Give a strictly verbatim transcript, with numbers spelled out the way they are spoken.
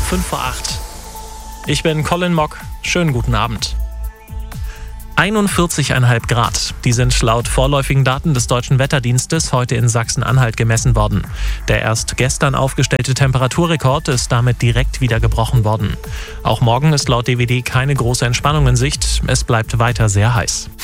fünf vor acht. Ich bin Colin Mock. Schönen guten Abend. einundvierzig Komma fünf Grad. Die sind laut vorläufigen Daten des Deutschen Wetterdienstes heute in Sachsen-Anhalt gemessen worden. Der erst gestern aufgestellte Temperaturrekord ist damit direkt wieder gebrochen worden. Auch morgen ist laut D W D keine große Entspannung in Sicht. Es bleibt weiter sehr heiß.